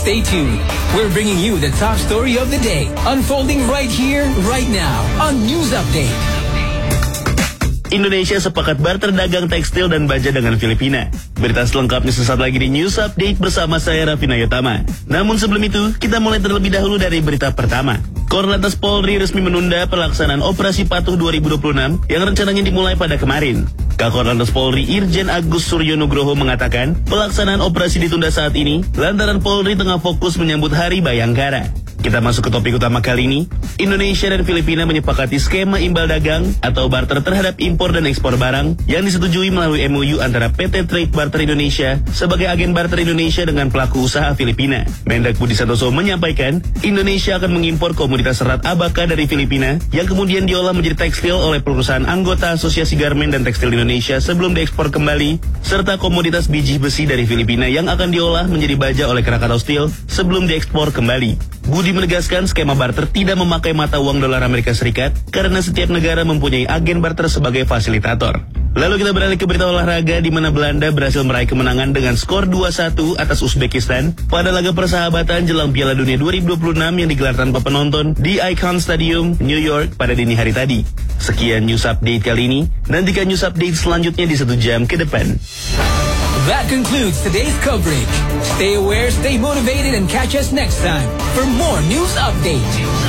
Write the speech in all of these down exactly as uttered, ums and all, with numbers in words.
Stay tuned. We're bringing you the top story of the day, unfolding right here, right now on News Update. Indonesia sepakat barter dagang tekstil dan baja dengan Filipina. Berita selengkapnya sesaat lagi di News Update bersama saya Raffi Nayotama. Namun sebelum itu, kita mulai terlebih dahulu dari berita pertama. Korlantas Polri resmi menunda pelaksanaan Operasi Patuh dua ribu dua puluh enam yang rencananya dimulai pada kemarin. Kakor Polri Irjen Agus Suryonugroho mengatakan pelaksanaan operasi ditunda saat ini lantaran Polri tengah fokus menyambut Hari Bayangkara. Kita masuk ke topik utama kali ini. Indonesia dan Filipina menyepakati skema imbal dagang atau barter terhadap impor dan ekspor barang yang disetujui melalui M O U antara P T Trade Barter Indonesia sebagai agen barter Indonesia dengan pelaku usaha Filipina. Mendak Budi Santoso menyampaikan, Indonesia akan mengimpor komoditas serat abaka dari Filipina yang kemudian diolah menjadi tekstil oleh perusahaan anggota Asosiasi Garmen dan Tekstil Indonesia sebelum diekspor kembali, serta komoditas biji besi dari Filipina yang akan diolah menjadi baja oleh Krakatau Steel sebelum diekspor kembali. Budi menegaskan skema barter tidak memakai mata uang dolar Amerika Serikat karena setiap negara mempunyai agen barter sebagai fasilitator. Lalu kita beralih ke berita olahraga di mana Belanda berhasil meraih kemenangan dengan skor dua satu atas Uzbekistan pada laga persahabatan jelang Piala Dunia dua ribu dua puluh enam yang digelar tanpa penonton di Icon Stadium, New York pada dini hari tadi. Sekian News Update kali ini. Nantikan News Update selanjutnya di satu jam ke depan. That concludes today's coverage. Stay aware, stay motivated, and catch us next time for more News Update.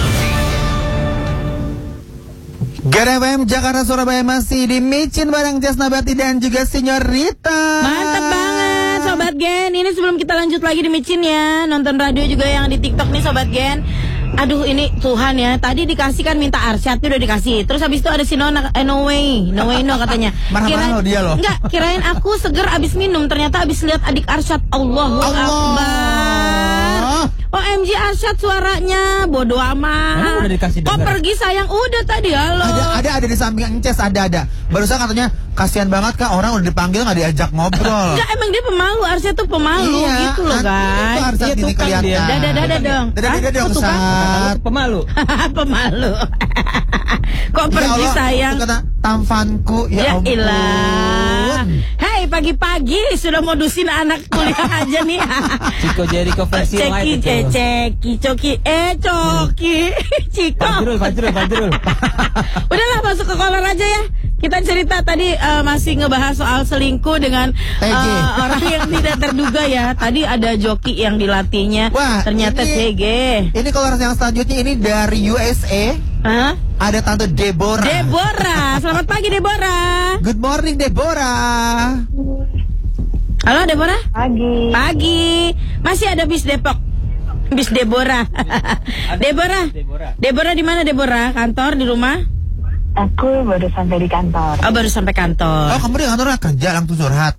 G R F M Jakarta Surabaya masih di Micin bareng Jas Nabati dan juga Senyorita. Mantap banget Sobat Gen. Ini sebelum kita lanjut lagi di Micin ya, nonton radio juga yang di TikTok nih Sobat Gen. Aduh ini Tuhan ya, tadi dikasih kan minta Arsyad udah dikasih. Terus habis itu ada si Nona, eh, no way, no way no katanya. Marah-marah loh dia loh. Enggak, kirain aku seger abis minum, ternyata abis lihat adik Arsyad. Allahu Allah. Akbar. O M G Arsyad suaranya, bodo amat. Udah dikasih Kok denger. pergi sayang, udah tadi halo. Ada ada ada di samping Ences ada ada. Barusan katanya kasihan banget Kak, orang udah dipanggil nggak diajak ngobrol. Enggak, emang dia pemalu, Arsyad tuh pemalu Iya, gitu loh guys. Itu Arsyad ini kelihatan. Dadah dadah dong. Dadah dadah dong Sat. Pemalu. Pemalu. Kok Ya pergi Allah, sayang? itu kata tampanku ya, Ya ampun. ilah. Hei pagi-pagi sudah modusin anak kuliah aja nih. Ciko Jericho versi Ceki, light itu. ceki, coki, eh coki, Ciko. Fajrul, Fajrul, Fajrul. Udahlah masuk ke kolor aja ya. Kita cerita tadi uh, masih ngebahas soal selingkuh dengan uh, orang yang tidak terduga ya. Tadi ada joki yang dilatihnya. Wah, ternyata ini, T G. Ini kolor yang selanjutnya ini dari U S A. Hah? Ada Tante Deborah. Deborah, selamat pagi Deborah. Good morning Deborah. Halo Deborah. Pagi. Pagi. Masih ada bis Depok. Bis Deborah. Deborah. Deborah. Deborah di mana Deborah? Kantor, di rumah? Aku baru sampai di kantor. Oh, baru sampai kantor. Oh, kamu di kantor kerja langsung curhat.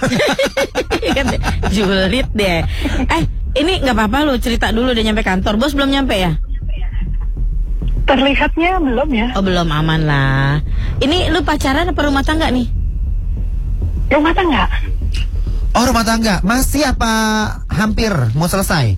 Julid deh. Eh, ini nggak apa-apa lu cerita dulu udah nyampe kantor. Bos belum nyampe ya? Terlihatnya belum ya. Oh, belum, aman lah. Ini lu pacaran apa rumah tangga nih? Rumah tangga. Oh, rumah tangga. Masih apa hampir mau selesai?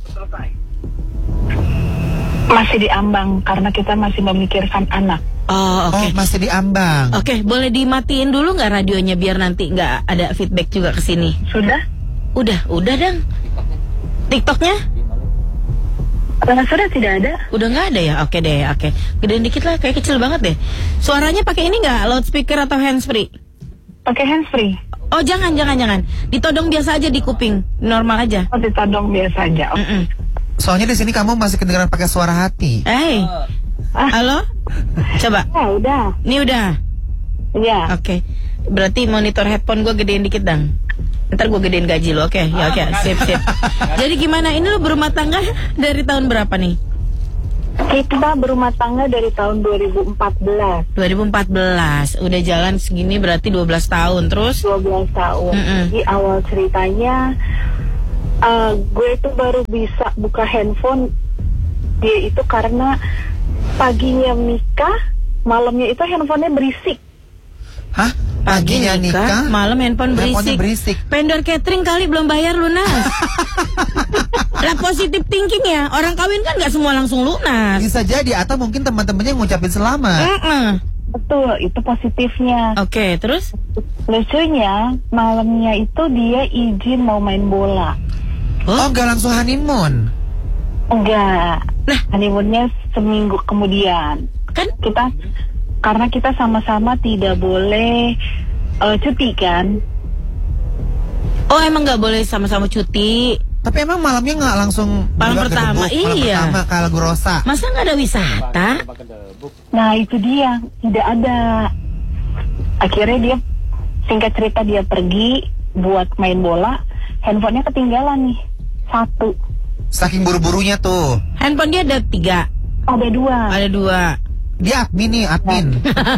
Masih diambang karena kita masih memikirkan anak. Oh, oke. Oh, masih diambang. Oke, boleh dimatiin dulu nggak radionya biar nanti nggak ada feedback juga ke sini. Sudah? Udah, udah dong. TikToknya? Karena sudah tidak ada. Udah nggak ada ya? Oke deh, oke. Gedein dikit lah, kayak kecil banget deh. Suaranya pakai ini nggak? Loudspeaker atau handsfree? Pakai handsfree. Oh jangan, jangan, jangan. Ditodong biasa aja di kuping, normal aja. Oh, ditodong biasa aja. Oh. Mm-mm. Soalnya di sini kamu masih kedengeran pakai suara hati. Hey, halo? Coba. Ya udah. Ini udah. Ya. Oke. Berarti monitor headphone gue gedein dikit dang. Ntar gue gedein gaji lo, oke? Ya oke, sip sip. Jadi gimana? Ini lo berumah tangga dari tahun berapa nih? Kita berumah tangga dari tahun dua ribu empat belas. dua ribu empat belas. Udah jalan segini berarti dua belas tahun. Terus? dua belas tahun. Mm-mm. Jadi awal ceritanya uh, gue itu baru bisa buka handphone dia itu karena paginya nikah, malamnya itu handphonenya berisik. Hah? Paginya nikah, malam handphone berisik. handphonenya berisik. Vendor catering kali belum bayar lunas. Lah positif thinking ya. Orang kawin kan nggak semua langsung lunas. Bisa jadi, atau mungkin teman-temannya ngucapin selamat. Mm-mm. Betul, itu positifnya. Oke, terus? Lucunya, malamnya itu dia izin mau main bola. Oh, nggak langsung honeymoon? Enggak. Nah. Honeymoonnya seminggu kemudian. Kan Kita karena kita sama-sama tidak boleh uh, cuti kan. oh emang nggak boleh sama-sama cuti. Tapi emang malamnya nggak langsung Malam juga pertama, gedebuk, malam iya. pertama ke Lagu Rosa. Masa nggak ada wisata? Nah itu dia, tidak ada. Akhirnya dia, singkat cerita dia pergi buat main bola, handphonenya ketinggalan nih, satu. Saking buru-burunya tuh. Handphone dia ada tiga, Ada dua. ada dua. Dia admin nih, admin.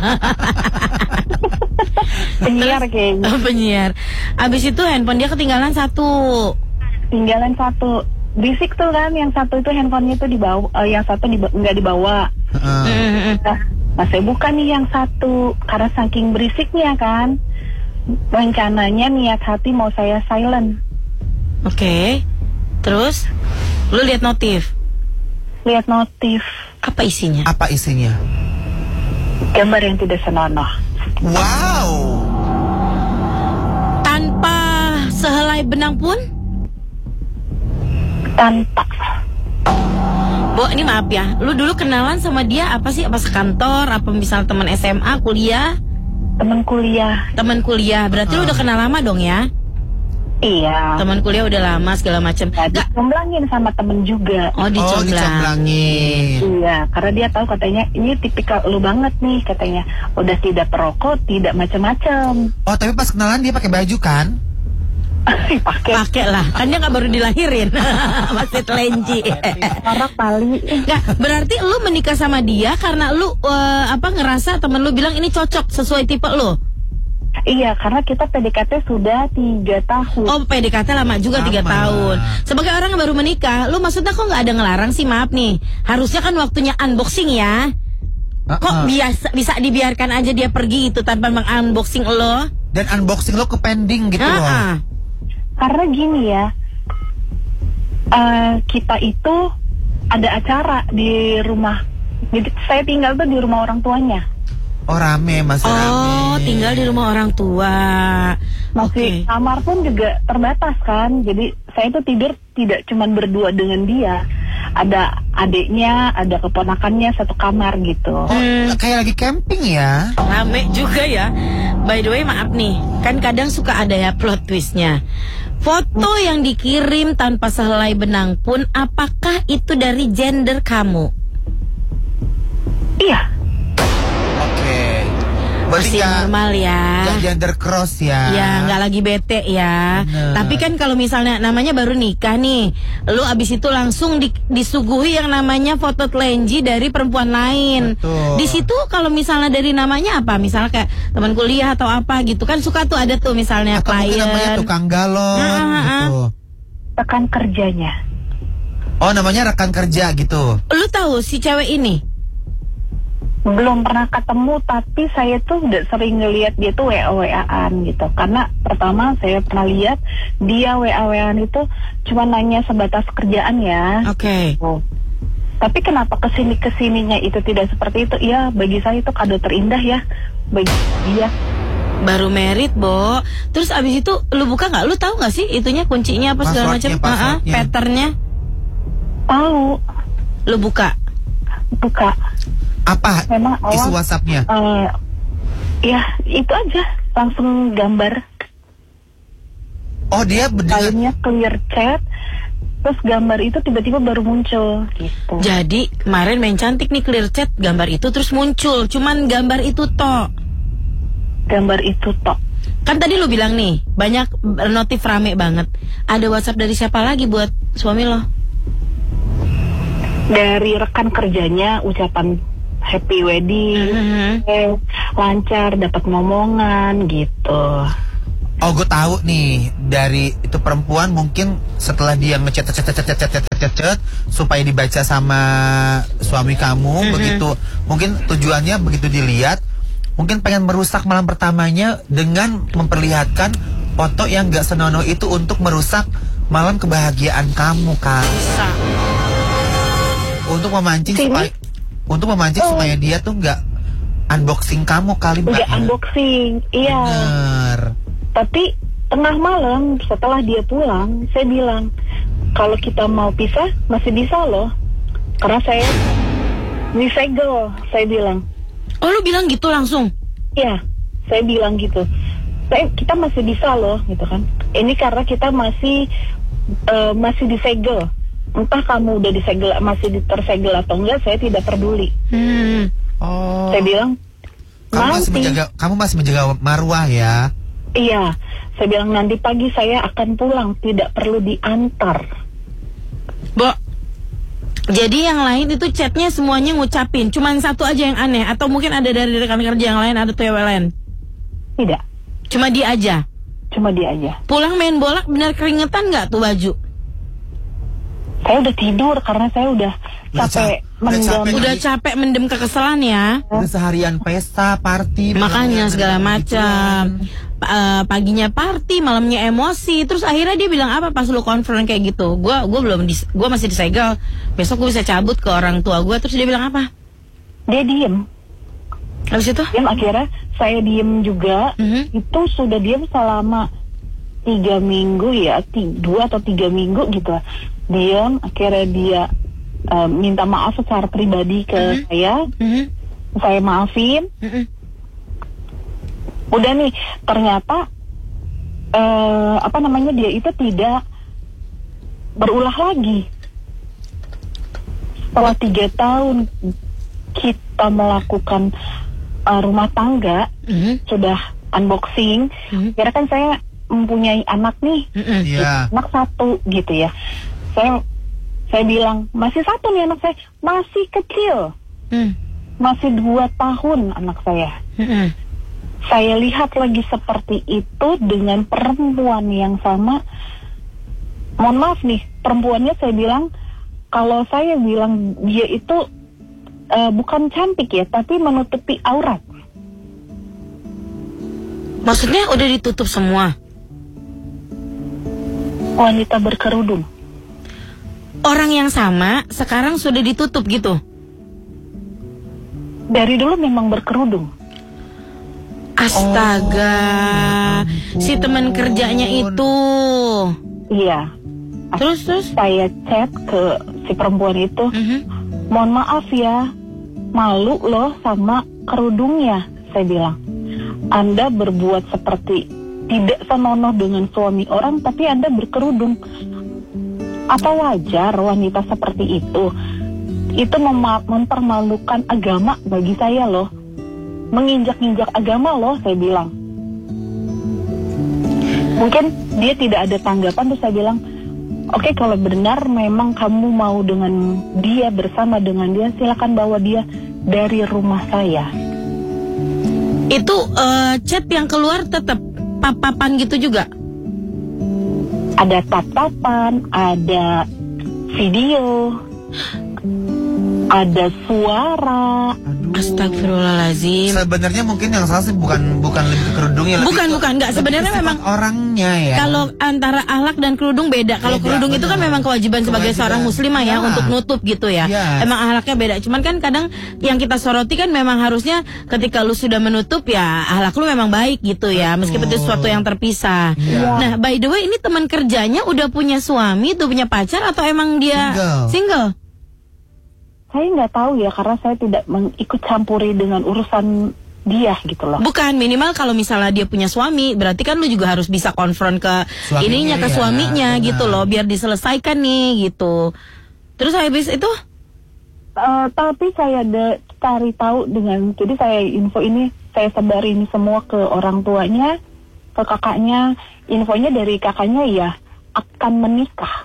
Penyiar kayaknya. Oh, penyiar. Abis itu handphone dia ketinggalan satu. Tinggalan satu. Berisik tuh kan, yang satu itu handphonenya tuh dibawa, uh, yang satu diba- nggak dibawa. Heeh. Mm-mm. Nah, nah, saya buka nih yang satu, karena saking berisiknya kan. Rencananya niat hati mau saya silent. Oke. Terus lu lihat notif. Lihat notif, Apa isinya? Apa isinya? gambar yang tidak senonoh. Wow. Tanpa sehelai benang pun? Tanpa. Bo, ini maaf ya. Lu dulu kenalan sama dia apa sih? Apa sekantor? Apa misal teman S M A, kuliah? Temen kuliah. Teman kuliah. Berarti lu udah kenal lama dong ya? Iya. Teman kuliah udah lama segala macam. Nah, Enggak. dicomblangin sama temen juga. Oh, Oh, dicomblang. dicomblangin. Iya, karena dia tahu katanya ini tipikal lu banget nih katanya. Udah tidak perokok, tidak macam-macam. Oh, tapi pas kenalan dia pakai baju kan? Pakai Pakai lah. Kan dia nggak baru dilahirin. Masih telenji. orang kali. Nggak, berarti lu menikah sama dia karena lu eh, apa ngerasa temen lu bilang ini cocok sesuai tipe lu. Iya, karena kita P D K T sudah tiga tahun. Oh, P D K T lama juga tiga Lama. tahun. Sebagai orang yang baru menikah, lu maksudnya kok nggak ada ngelarang sih? Maaf nih, harusnya kan waktunya unboxing ya. Kok Uh-uh. biasa bisa dibiarkan aja dia pergi itu tanpa meng-unboxing lo? Dan unboxing lo ke pending gitu loh. Ah, ah. Karena gini ya, eh, kita itu ada acara di rumah. Jadi saya tinggal tuh di rumah orang tuanya. Oh, rame, masih rame. Oh, tinggal di rumah orang tua. Masih Oke. kamar pun juga terbatas kan. Jadi saya tuh tidur tidak cuma berdua dengan dia. Ada adiknya, ada keponakannya satu kamar gitu. Oh, Hmm. kayak lagi camping ya. Rame juga ya. By the way, maaf nih, kan kadang suka ada ya plot twistnya. Foto yang dikirim tanpa sehelai benang pun, apakah itu dari gender kamu? Iya. Oke. Berarti Masih nggak- normal ya. nggak gender cross ya. Ya, nggak lagi bete ya. Bener. Tapi kan kalau misalnya namanya baru nikah nih, lu abis itu langsung di- disuguhi yang namanya foto telenji dari perempuan lain. Betul. Di situ kalau misalnya dari namanya apa? Misalnya kayak teman kuliah atau apa gitu kan suka tuh ada tuh misalnya Atau mungkin namanya klien. tukang galon Ah, ah, ah. gitu. Rekan kerjanya. Oh, namanya rekan kerja gitu. Lu tahu si cewek ini? Belum pernah ketemu, tapi saya tuh udah sering ngelihat dia tuh W A W A-an gitu. Karena pertama saya pernah lihat dia W A W A-an itu cuma nanya sebatas kerjaan ya. Oke. Oh. Tapi kenapa kesini kesininya itu tidak seperti itu? Ya bagi saya itu kado terindah ya bagi dia. Baru merit, Bo. Terus abis itu lu buka nggak? Lu tahu nggak sih itunya kuncinya apa segala macam? Passwordnya, Ah, ah, passwordnya. patternnya. Tahu, Lu buka. buka. Apa Memang isi awal- WhatsApp-nya? Eh, ya itu aja, langsung gambar. Oh, dia dengan Lainnya clear chat, terus gambar itu tiba-tiba baru muncul gitu. Jadi kemarin main cantik nih clear chat, gambar itu terus muncul. Cuman gambar itu toh. Gambar itu tok. Kan tadi lu bilang nih banyak notif rame banget. Ada WhatsApp dari siapa lagi buat suami lo? Dari rekan kerjanya ucapan happy wedding, Mhm. eh, lancar, dapat ngomongan gitu. Oh, gue tahu nih, dari itu perempuan mungkin setelah dia ngechat chat chat chat chat chat chat chat supaya dibaca sama suami kamu, begitu mungkin tujuannya begitu dilihat, mungkin pengen merusak malam pertamanya dengan memperlihatkan foto yang gak senonoh itu untuk merusak malam kebahagiaan kamu, kan? Bisa. Untuk memancing Sini. supaya untuk memancing Oh. supaya dia tuh nggak unboxing kamu kali, Mbak. Nggak unboxing, iya. Bener. Tapi tengah malam setelah dia pulang, saya bilang, kalau kita mau pisah masih bisa loh, karena saya disegel, saya bilang. Oh, lu bilang gitu langsung? Iya, saya bilang gitu. Saya, kita masih bisa loh, gitu kan. Ini karena kita masih uh, masih disegel. Entah kamu udah disegel, masih tersegel atau enggak, saya tidak peduli. Hmm. Oh. Saya bilang, kamu masih nanti, menjaga, kamu masih menjaga marwah ya? Iya, saya bilang nanti pagi saya akan pulang, tidak perlu diantar. Bo, jadi yang lain itu chatnya semuanya ngucapin, cuman satu aja yang aneh, atau mungkin ada dari rekan kerja yang lain, ada tuh yang lain? Tidak. Cuma dia aja? Cuma dia aja. Pulang main bola benar keringetan nggak tuh baju? Saya udah tidur karena saya udah capek mendem. Udah capek mendem kekesalan ya. Udah seharian pesta, party, makanya segala macam. Uh, paginya party, malamnya emosi. Terus akhirnya dia bilang apa pas lu konfront kayak gitu? Gua gua belum dis, gua masih disegel. Besok gua bisa cabut ke orang tua gua. Terus dia bilang apa? Dia diem. Habis itu? Diem, akhirnya saya diem juga. Mm-hmm. Itu sudah diem selama tiga minggu ya, tiga, dua atau tiga minggu gitu. Diem, akhirnya dia uh, minta maaf secara pribadi ke mm-hmm. saya. Mm-hmm. Saya maafin. Mm-hmm. Udah nih, ternyata uh, apa namanya, dia itu tidak berulah lagi. Setelah tiga tahun kita melakukan uh, rumah tangga, mm-hmm. sudah unboxing, mm-hmm. kira kan saya mempunyai anak nih, mm-hmm. yeah. anak satu gitu ya. Saya saya bilang masih satu nih anak saya, masih kecil, mm. masih dua tahun anak saya. Mm-hmm. Saya lihat lagi seperti itu dengan perempuan yang sama. Mohon maaf nih, perempuannya saya bilang, kalau saya bilang dia itu uh, bukan cantik ya, tapi menutupi aurat. Maksudnya udah ditutup semua? Wanita berkerudung. Orang yang sama sekarang sudah ditutup gitu? Dari dulu memang berkerudung. Astaga, oh, si teman kerjanya itu. Iya. Terus terus saya chat ke si perempuan itu. Mm-hmm. Mohon maaf ya, malu loh sama kerudungnya, saya bilang. Anda berbuat seperti tidak senonoh dengan suami orang, tapi Anda berkerudung. Apa wajar wanita seperti itu? Itu mem- mempermalukan agama bagi saya loh. Menginjak-injak agama loh, saya bilang. Mungkin dia tidak ada tanggapan, terus saya bilang, oke okay, kalau benar memang kamu mau dengan dia, bersama dengan dia, silakan bawa dia dari rumah saya. Itu uh, chat yang keluar tetap papapan gitu juga? Ada tatapan, ada video, ada suara. Astagfirullahaladzim. Sebenarnya mungkin yang salah sih bukan bukan lebih ke kerudungnya, lebih bukan ke, bukan nggak sebenarnya memang orangnya ya. Kalau antara akhlak dan kerudung beda. Kalau kerudung bener. itu kan memang kewajiban, kewajiban sebagai seorang muslimah ya, ya untuk nutup gitu ya. Yes. Emang akhlaknya beda. Cuman kan kadang yang kita soroti kan memang harusnya ketika lu sudah menutup ya akhlak lu memang baik gitu ya, meskipun itu sesuatu yang terpisah. Ya. Nah, by the way ini teman kerjanya udah punya suami, tuh punya pacar atau emang dia single? single? Saya nggak tahu ya, karena saya tidak ikut campuri dengan urusan dia gitu loh. Bukan, minimal kalau misalnya dia punya suami, berarti kan lu juga harus bisa konfront ke suaminya, ininya ke ya, suaminya benar. Gitu loh, biar diselesaikan nih gitu. Terus habis itu? Uh, tapi saya de- cari tahu dengan, jadi saya info ini saya sebarin semua ke orang tuanya, ke kakaknya. Infonya dari kakaknya ya akan menikah.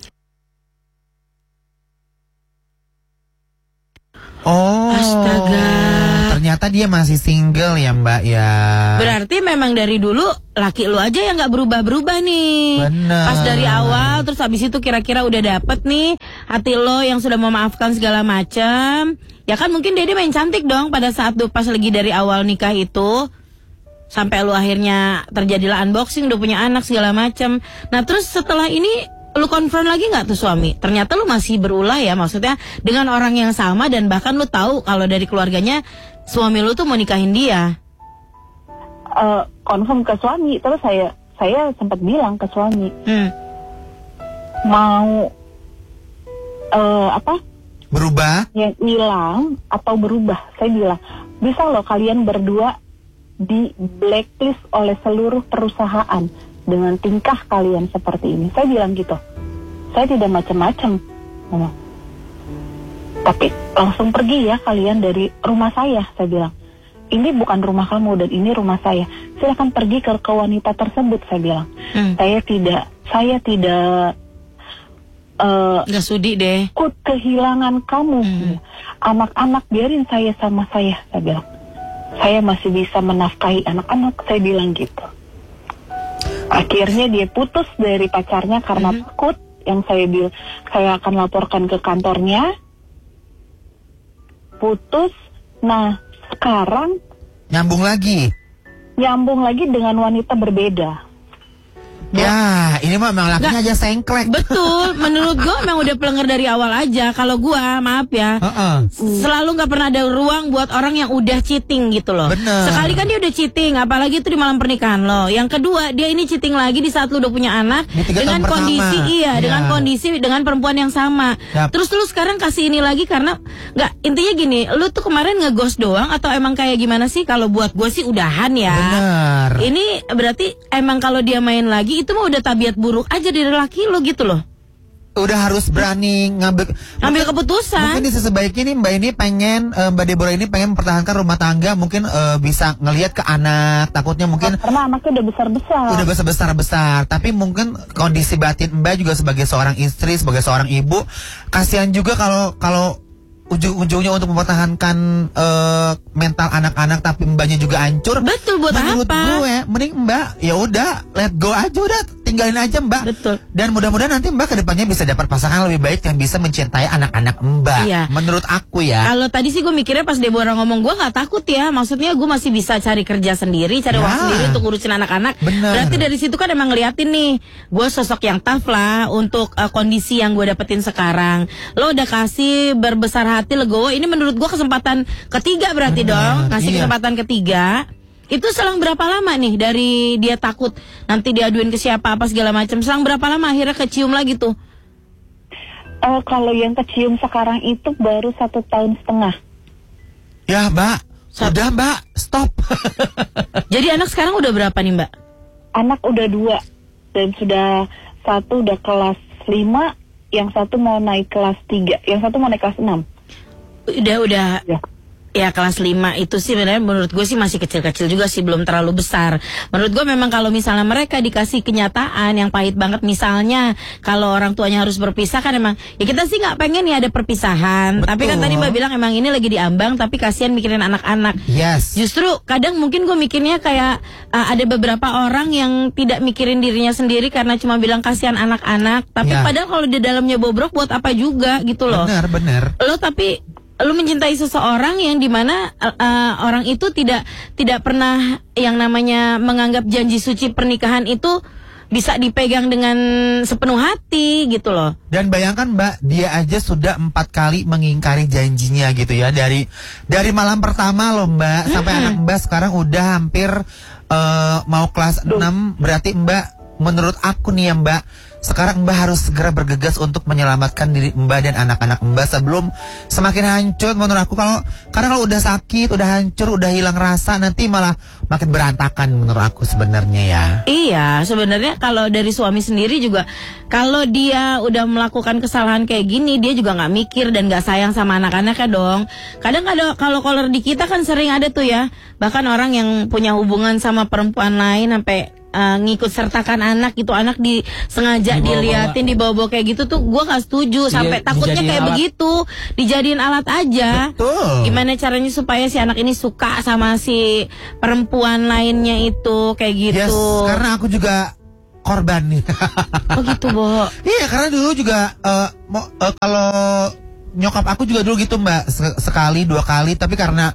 Oh, astaga. Ternyata dia masih single ya Mbak ya. Berarti memang dari dulu laki lu aja yang gak berubah-berubah nih. Bener. Pas dari awal, terus habis itu kira-kira udah dapet nih hati lo yang sudah memaafkan segala macam. Ya kan mungkin dia main cantik dong pada saat tuh pas lagi dari awal nikah itu. Sampai lu akhirnya terjadilah unboxing, udah punya anak segala macam. Nah terus setelah ini lu konfront lagi nggak tuh suami? Ternyata lu masih berulah ya, maksudnya dengan orang yang sama dan bahkan lu tahu kalau dari keluarganya suami lu tuh mau nikahin dia. Uh, konfirm ke suami, terus saya saya sempat bilang ke suami, hmm. mau uh, apa? Berubah? Yang hilang atau berubah. Saya bilang, bisa loh kalian berdua di blacklist oleh seluruh perusahaan dengan tingkah kalian seperti ini. Saya bilang gitu. Saya tidak macam-macam. Ngomong. Tapi langsung pergi ya kalian dari rumah saya, saya bilang. Ini bukan rumah kamu dan ini rumah saya. Silakan pergi ke, ke wanita tersebut, saya bilang. Hmm. Saya tidak, saya tidak uh, nggak sudi deh. Takut kehilangan kamu. Hmm. Anak-anak biarin saya sama saya, saya bilang. Saya masih bisa menafkahi anak-anak, saya bilang gitu. Akhirnya dia putus dari pacarnya karena hmm. takut. Yang saya bilang, saya akan laporkan ke kantornya. Putus. Nah, sekarang nyambung lagi. Nyambung lagi dengan wanita berbeda. Ya, ini mah memang lakinya aja sengklek. Betul, menurut gue memang udah pelengger dari awal aja. Kalau gue, maaf ya, uh-uh. selalu nggak pernah ada ruang buat orang yang udah cheating gitu loh. Bener. Sekali kan dia udah cheating, apalagi itu di malam pernikahan lo. Yang kedua, dia ini cheating lagi di saat lu udah punya anak dengan kondisi pertama. iya, ya. dengan kondisi dengan perempuan yang sama. Yap. Terus lu sekarang kasih ini lagi karena nggak, intinya gini, lu tuh kemarin nge-ghost doang atau emang kayak gimana sih? Kalau buat gue sih udahan ya. Bener. Ini berarti emang kalau dia main lagi itu mah udah tabiat buruk aja dari laki lo gitu loh. Udah harus berani ngambil ngambil keputusan. Mungkin sebaiknya nih Mbak ini pengen uh, Mbak Deborah ini pengen mempertahankan rumah tangga, mungkin uh, bisa ngelihat ke anak, takutnya mungkin oh, karena anaknya udah besar-besar. Udah besar-besar, tapi mungkin kondisi batin Mbak juga sebagai seorang istri, sebagai seorang ibu, kasihan juga kalau kalau ujung-ujungnya untuk mempertahankan uh, mental anak-anak tapi mbaknya juga hancur. Betul, buat menurut apa? Menurut gue mending mbak ya udah let go aja, udah tinggalin aja mbak. Betul. Dan mudah-mudahan nanti mbak kedepannya bisa dapat pasangan lebih baik yang bisa mencintai anak-anak mbak. Iya. Menurut aku ya. Kalau tadi sih gue mikirnya pas Deborah ngomong, gue nggak takut ya. Maksudnya gue masih bisa cari kerja sendiri, cari ya. uang sendiri untuk ngurusin anak-anak. Bener. Berarti dari situ kan emang ngeliatin nih, gue sosok yang tough lah untuk uh, kondisi yang gue dapetin sekarang. Lo udah kasih berbesar hati, legowo. Ini menurut gue kesempatan ketiga berarti Bener, dong. Kasih iya. kesempatan ketiga. Itu selang berapa lama nih dari dia takut nanti diaduin ke siapa apa segala macam? Selang berapa lama akhirnya kecium lagi tuh? Uh, kalau yang kecium sekarang itu baru satu tahun setengah. Ya mbak, sudah mbak, stop. Jadi anak sekarang udah berapa nih mbak? Anak udah dua dan sudah satu udah kelas lima, yang satu mau naik kelas tiga, yang satu mau naik kelas enam. Udah udah ya. Ya kelas lima itu sih sebenarnya menurut gue sih masih kecil-kecil juga sih, belum terlalu besar. Menurut gue memang kalau misalnya mereka dikasih kenyataan yang pahit banget, misalnya kalau orang tuanya harus berpisah kan emang ya kita sih nggak pengen ya ada perpisahan. Betul. Tapi kan tadi Mbak bilang emang ini lagi diambang, tapi kasihan mikirin anak-anak. Yes. Justru kadang mungkin gue mikirnya kayak uh, ada beberapa orang yang tidak mikirin dirinya sendiri karena cuma bilang kasihan anak-anak. Tapi ya. Padahal kalau di dalamnya bobrok buat apa juga gitu loh. Benar, benar. Lo tapi lu mencintai seseorang yang dimana uh, orang itu tidak tidak pernah yang namanya menganggap janji suci pernikahan itu bisa dipegang dengan sepenuh hati gitu loh. Dan bayangkan mbak, dia aja sudah empat kali mengingkari janjinya gitu ya, dari dari malam pertama loh mbak, sampai mm-hmm. anak mbak sekarang udah hampir uh, mau kelas enam. Berarti mbak, menurut aku nih ya mbak, sekarang mbak harus segera bergegas untuk menyelamatkan diri mbak dan anak-anak mbak sebelum semakin hancur menurut aku. Kalau karena kalau udah sakit, udah hancur, udah hilang rasa, nanti malah makin berantakan menurut aku sebenarnya ya. Iya, sebenarnya kalau dari suami sendiri juga, kalau dia udah melakukan kesalahan kayak gini, dia juga nggak mikir dan nggak sayang sama anak-anaknya dong. Kadang ada kalau caller di kita kan sering ada tuh ya, bahkan orang yang punya hubungan sama perempuan lain sampai Uh, ngikut sertakan anak itu, anak di sengaja dibawa, diliatin dibawa-bawa kayak gitu tuh gue gak setuju. Sampai Dia, takutnya kayak alat. begitu dijadiin alat aja. Betul. Gimana caranya supaya si anak ini suka sama si perempuan lainnya itu kayak gitu. Yes, karena aku juga korban nih. Oh gitu Bo. Iya, karena dulu juga uh, mo, uh, kalau nyokap aku juga dulu gitu mbak, sekali dua kali, tapi karena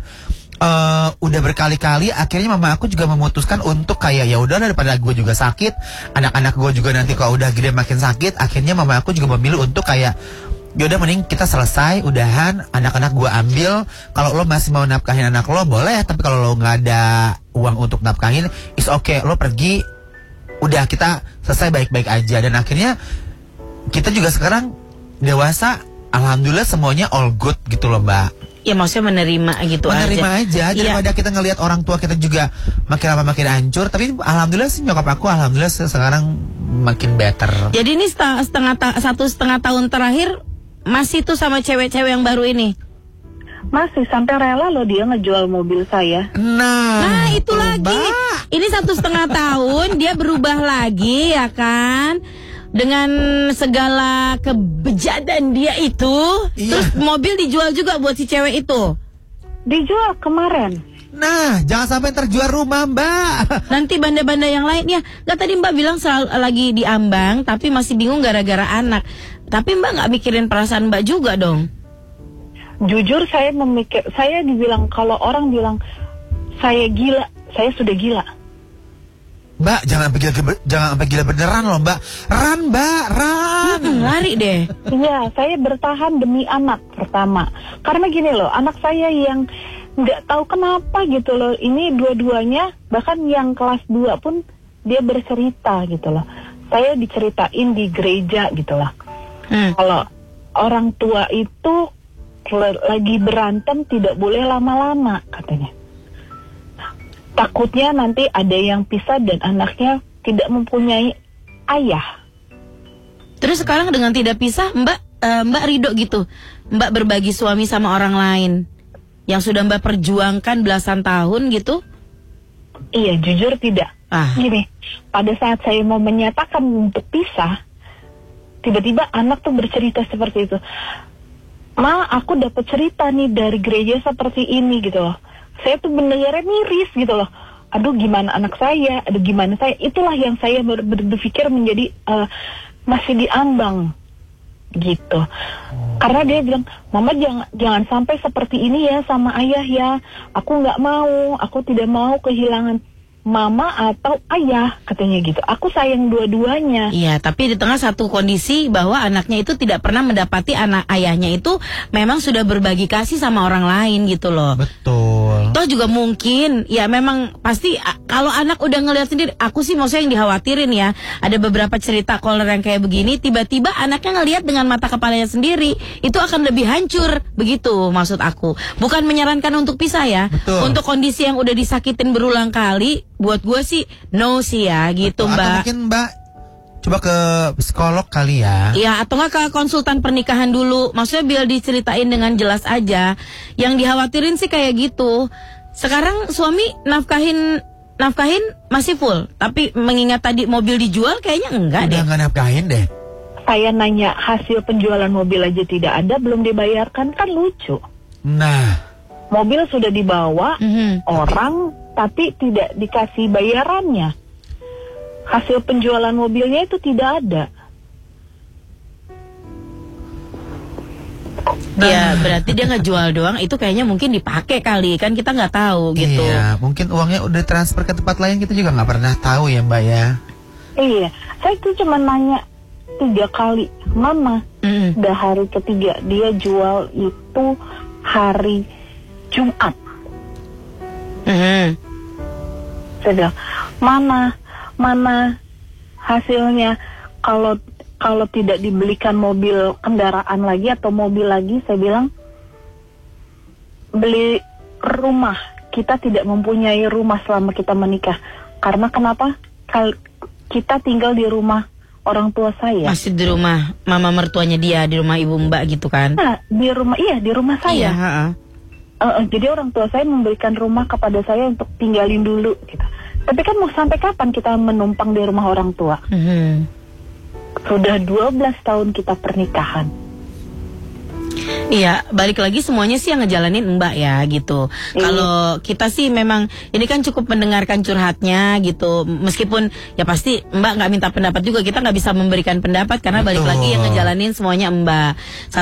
Uh, udah berkali-kali, akhirnya mama aku juga memutuskan untuk kayak ya udah daripada gue juga sakit, anak-anak gue juga nanti kalau udah gede makin sakit. Akhirnya mama aku juga memilih untuk kayak yaudah mending kita selesai, udahan, anak-anak gue ambil. Kalau lo masih mau nafkahin anak lo boleh, tapi kalau lo nggak ada uang untuk nafkahin, is okay, lo pergi, udah kita selesai baik-baik aja. Dan akhirnya kita juga sekarang dewasa, alhamdulillah semuanya all good gitu loh Mbak. Ya maksudnya menerima gitu Menerima aja, aja. daripada Iya. kita ngelihat orang tua kita juga makin lama makin hancur. Tapi alhamdulillah sih nyokap aku alhamdulillah se- sekarang makin better. Jadi ini sta- setengah ta- satu setengah tahun terakhir masih tuh sama cewek-cewek yang baru ini. Masih sampai rela loh dia ngejual mobil saya. Nah, Nah itu tuh, lagi. Mbak. Ini satu setengah tahun dia berubah lagi ya kan. Dengan segala kebejadan dia itu, Iya. terus mobil dijual juga buat si cewek itu. Dijual kemarin. Nah, jangan sampai terjual rumah Mbak. Nanti banda-banda yang lainnya, nggak tadi Mbak bilang selalu lagi diambang, tapi masih bingung gara-gara anak. Tapi Mbak nggak mikirin perasaan Mbak juga dong. Jujur saya memikir, saya dibilang kalau orang bilang saya gila, saya sudah gila. Mbak, jangan sampai gila, jangan sampai gila beneran loh Mbak. Ran Mbak, ran. Hmm, lari deh. Iya, saya bertahan demi anak pertama. Karena gini loh, anak saya yang nggak tahu kenapa gitu loh. Ini dua-duanya, bahkan yang kelas dua pun dia bercerita gitu loh. Saya diceritain di gereja gitu loh. Hmm. Kalau orang tua itu le- lagi berantem tidak boleh lama-lama katanya. Takutnya nanti ada yang pisah dan anaknya tidak mempunyai ayah. Terus sekarang dengan tidak pisah, Mbak eh, Mbak ridho gitu. Mbak berbagi suami sama orang lain yang sudah Mbak perjuangkan belasan tahun gitu. Iya, jujur tidak. Ah. Gini, pada saat saya mau menyatakan untuk pisah, tiba-tiba anak tuh bercerita seperti itu. Ma, aku dapat cerita nih dari gereja seperti ini gitu loh. Saya tuh bener-bener miris gitu loh. Aduh, gimana anak saya? Aduh, gimana saya? Itulah yang saya ber- ber- berpikir menjadi uh, masih diambang gitu. Karena dia bilang, Mama jangan jangan sampai seperti ini ya sama ayah ya. Aku nggak mau, aku tidak mau kehilangan mama atau ayah, katanya gitu. Aku sayang dua-duanya. Iya, tapi di tengah satu kondisi bahwa anaknya itu tidak pernah mendapati anak ayahnya itu memang sudah berbagi kasih sama orang lain gitu loh. Betul. Toh juga mungkin, ya memang pasti a- kalau anak udah ngelihat sendiri, aku sih maksudnya yang dikhawatirin ya, ada beberapa cerita caller yang kayak begini, tiba-tiba anaknya ngelihat dengan mata kepalanya sendiri, itu akan lebih hancur, begitu maksud aku. Bukan menyarankan untuk pisah ya, Betul. untuk kondisi yang udah disakitin berulang kali, buat gue sih no sih ya, gitu Atau Mbak. mungkin Mbak coba ke psikolog kali ya. Ya, atau nggak ke konsultan pernikahan dulu. Maksudnya biar diceritain dengan jelas aja. Yang dikhawatirin sih kayak gitu. Sekarang suami nafkahin nafkahin masih full, tapi mengingat tadi mobil dijual kayaknya enggak Udah deh. nggak nafkahin deh. Saya nanya hasil penjualan mobil aja tidak ada, belum dibayarkan, kan lucu. Nah, Mobil sudah dibawa Mhm. orang, tapi tidak dikasih bayarannya. Hasil penjualan mobilnya itu tidak ada. Ya, berarti dia ngejual doang. Itu kayaknya mungkin dipakai kali, kan kita nggak tahu gitu. iya, mungkin uangnya udah transfer ke tempat lain, kita juga nggak pernah tahu ya Mbak ya. Iya, saya tuh cuma nanya tiga kali, Mama. Mm-mm. Udah hari ketiga dia jual itu hari Jumat. Mhm. Saya bilang, mana, mana hasilnya kalau kalau tidak dibelikan mobil kendaraan lagi atau mobil lagi, saya bilang beli rumah. Kita tidak mempunyai rumah selama kita menikah. Karena kenapa? Kal- kita tinggal di rumah orang tua saya. Masih di rumah mama mertuanya dia, di rumah ibu Mbak gitu kan? Nah, di rumah, iya di rumah Iya, saya. ha-ha. Uh, uh, jadi orang tua saya memberikan rumah kepada saya untuk tinggalin dulu gitu. Tapi kan mau sampai kapan kita menumpang di rumah orang tua? Mhm. Sudah dua belas tahun kita pernikahan. Iya, balik lagi semuanya sih yang ngejalanin Mbak ya gitu. Iya. Kalau kita sih memang ini kan cukup mendengarkan curhatnya gitu. Meskipun ya pasti Mbak nggak minta pendapat juga, kita nggak bisa memberikan pendapat karena balik Betul. lagi yang ngejalanin semuanya Mbak.